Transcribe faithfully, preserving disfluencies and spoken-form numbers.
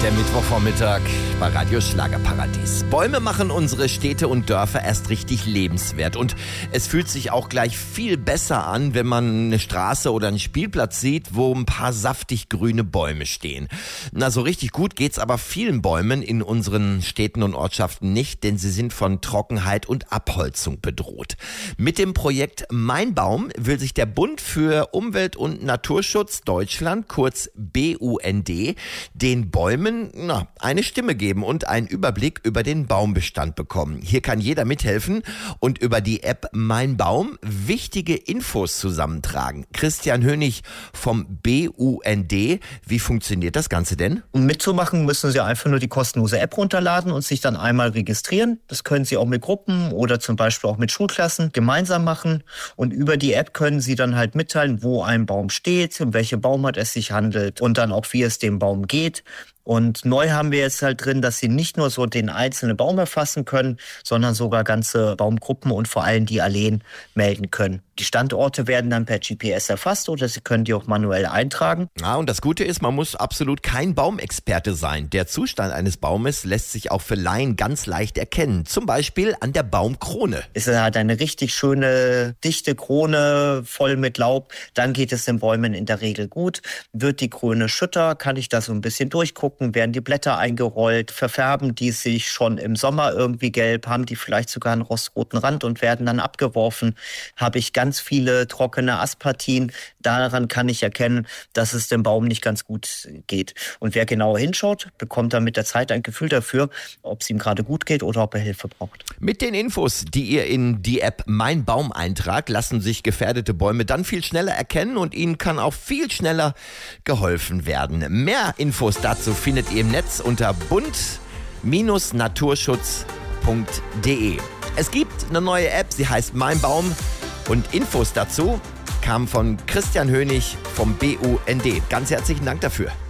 Der Mittwochvormittag bei Radio Schlagerparadies. Bäume machen unsere Städte und Dörfer erst richtig lebenswert. Und es fühlt sich auch gleich viel besser an, wenn man eine Straße oder einen Spielplatz sieht, wo ein paar saftig grüne Bäume stehen. Na, so richtig gut geht's aber vielen Bäumen in unseren Städten und Ortschaften nicht, denn sie sind von Trockenheit und Abholzung bedroht. Mit dem Projekt Mein Baum will sich der Bund für Umwelt- und Naturschutz Deutschland, kurz B U N D, den Bäumen na, eine Stimme geben und einen Überblick über den Baumbestand bekommen. Hier kann jeder mithelfen und über die App Mein Baum wichtige Infos zusammentragen. Christian Hönig vom B U N D. Wie funktioniert das Ganze denn? Um mitzumachen, müssen Sie einfach nur die kostenlose App runterladen und sich dann einmal registrieren. Das können Sie auch mit Gruppen oder zum Beispiel auch mit Schulklassen gemeinsam machen. Und über die App können Sie dann halt mitteilen, wo ein Baum steht, um welche Baumart es sich handelt und dann auch, wie es dem Baum geht. Und neu haben wir jetzt halt drin, dass Sie nicht nur so den einzelnen Baum erfassen können, sondern sogar ganze Baumgruppen und vor allem die Alleen melden können. Die Standorte werden dann per G P S erfasst oder Sie können die auch manuell eintragen. Ja, und das Gute ist, man muss absolut kein Baumexperte sein. Der Zustand eines Baumes lässt sich auch für Laien ganz leicht erkennen. Zum Beispiel an der Baumkrone. Es hat eine richtig schöne, dichte Krone voll mit Laub. Dann geht es den Bäumen in der Regel gut. Wird die Krone schütter, kann ich da so ein bisschen durchgucken. Werden die Blätter eingerollt, verfärben die sich schon im Sommer irgendwie gelb, haben die vielleicht sogar einen rostroten Rand und werden dann abgeworfen. Habe ich ganz viele trockene Astpartien. Daran kann ich erkennen, dass es dem Baum nicht ganz gut geht. Und wer genauer hinschaut, bekommt dann mit der Zeit ein Gefühl dafür, ob es ihm gerade gut geht oder ob er Hilfe braucht. Mit den Infos, die ihr in die App Mein Baum eintragt, lassen sich gefährdete Bäume dann viel schneller erkennen und ihnen kann auch viel schneller geholfen werden. Mehr Infos dazu findet ihr im Netz unter bund Bindestrich naturschutz punkt de. Es gibt eine neue App, sie heißt Mein Baum und Infos dazu kamen von Christian Hönig vom B U N D. Ganz herzlichen Dank dafür.